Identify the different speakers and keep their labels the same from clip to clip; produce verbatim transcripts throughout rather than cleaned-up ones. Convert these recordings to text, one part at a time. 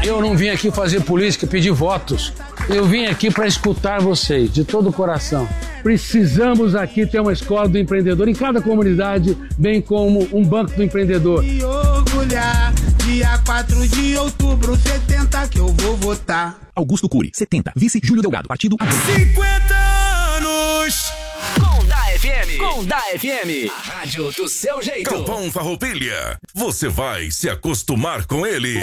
Speaker 1: Eu não vim aqui fazer política, pedir votos. Eu vim aqui para escutar vocês, de todo o coração. Precisamos aqui ter uma escola do empreendedor em cada comunidade, bem como um banco do empreendedor.
Speaker 2: Me orgulhar, dia quatro de outubro, setenta que eu vou votar.
Speaker 3: Augusto Cury, setenta. Vice Júlio Delgado, partido
Speaker 2: cinquenta anos!
Speaker 4: Com da F M. Com da F M. A rádio do seu jeito.
Speaker 5: Galpão Farroupilha. Você vai se acostumar com ele.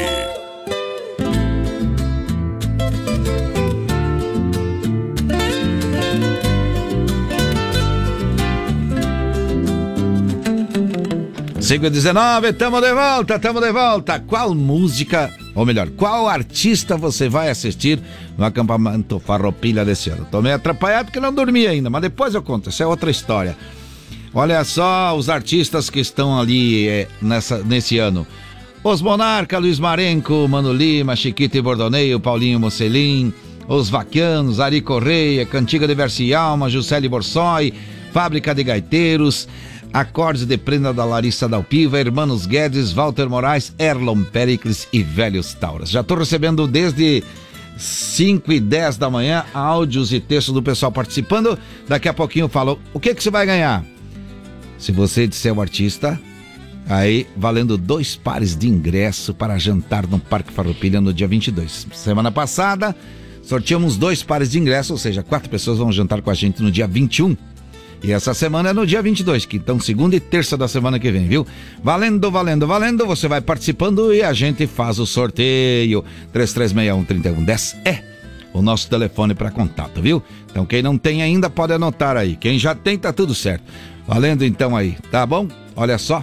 Speaker 6: cinco e dezenove, tamo de volta, tamo de volta. Qual música, ou melhor, qual artista você vai assistir no acampamento Farroupilha desse ano? Tô meio atrapalhado porque não dormi ainda, mas depois eu conto, essa é outra história. Olha só os artistas que estão ali é, nessa, nesse ano. Os Monarca, Luiz Marenco, Mano Lima, Chiquito e Bordoneio, Paulinho Mocelin, Os Vaquianos, Ari Correia, Cantiga de Verso e Alma, Juscelie Borsoi, Fábrica de Gaiteiros, Acordes de Prenda da Larissa Dalpiva, Hermanos Guedes, Walter Moraes, Erlon Pericles e Velhos Tauras. Já estou recebendo desde cinco e dez da manhã áudios e textos do pessoal participando. Daqui a pouquinho eu falo o que, que você vai ganhar. Se você disser o artista, aí valendo dois pares de ingresso para jantar no Parque Farroupilha no dia vinte e dois. Semana passada sorteamos dois pares de ingressos, ou seja, quatro pessoas vão jantar com a gente no dia vinte e um. E essa semana é no dia vinte e dois, que então segunda e terça da semana que vem, viu? Valendo, valendo, valendo, você vai participando e a gente faz o sorteio. três três seis um, três um um zero é o nosso telefone para contato, viu? Então quem não tem ainda pode anotar aí. Quem já tem, tá tudo certo. Valendo então aí, tá bom? Olha só,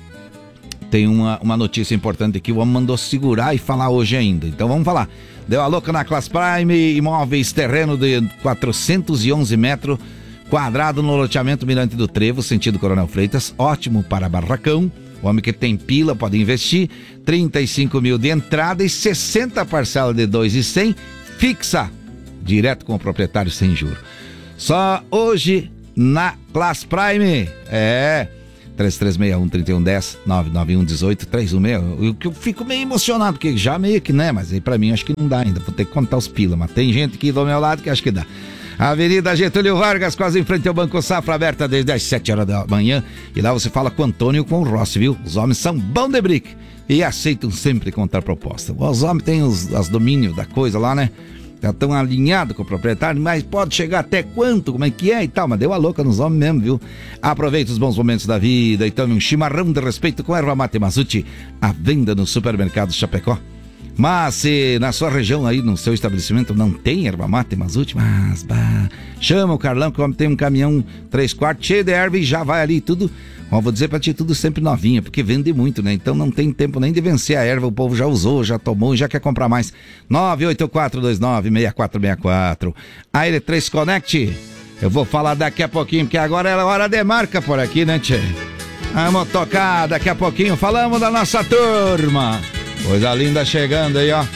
Speaker 6: tem uma, uma notícia importante aqui, o homem mandou segurar e falar hoje ainda. Então vamos falar. Deu a louca na Class Prime, imóveis, terreno de quatrocentos e onze metros quadrado no loteamento Mirante do Trevo, sentido Coronel Freitas, ótimo para barracão. O homem que tem pila pode investir, trinta e cinco mil de entrada e sessenta parcelas de dois mil e cem, fixa, direto com o proprietário sem juros. Só hoje na Class Prime, é, três três seis um, três um um zero, nove nove um, um oito, três um seis. Eu, eu fico meio emocionado, porque já meio que, né, mas aí pra mim acho que não dá ainda, vou ter que contar os pila, mas tem gente aqui do meu lado que acho que dá. Avenida Getúlio Vargas, quase em frente ao Banco Safra, aberta desde as sete horas da manhã. E lá você fala com o Antônio e com o Rossi, viu? Os homens são bons de brick e aceitam sempre contar proposta. Os homens têm os, os domínios da coisa lá, né? Já estão alinhados com o proprietário, mas pode chegar até quanto, como é que é e tal. Mas deu a louca nos homens mesmo, viu? Aproveita os bons momentos da vida e tome um chimarrão de respeito com erva mate Mazzuti, à venda no supermercado Chapecó. Mas se na sua região aí, no seu estabelecimento, não tem erva mate Mazzuti, mas bah, chama o Carlão, que o homem tem um caminhão três quartos cheio de erva e já vai ali tudo. Ó, vou dizer pra ti, tudo sempre novinha, porque vende muito, né? Então não tem tempo nem de vencer a erva, o povo já usou, já tomou e já quer comprar mais. nove oito quatro dois nove, seis quatro seis quatro. A L três Connect, eu vou falar daqui a pouquinho, porque agora é hora de marca por aqui, né, tchê? Vamos tocar daqui a pouquinho, falamos da nossa turma. Coisa linda chegando aí, ó.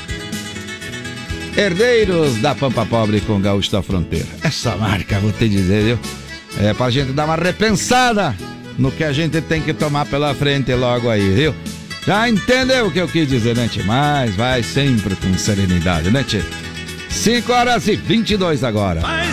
Speaker 6: Herdeiros da Pampa Pobre com Gaúcho da Fronteira. Essa marca, vou te dizer, viu? É pra gente dar uma repensada no que a gente tem que tomar pela frente logo aí, viu? Já entendeu o que eu quis dizer, né, tchê? Mas vai sempre com serenidade, né, tchê? cinco horas e vinte e dois agora.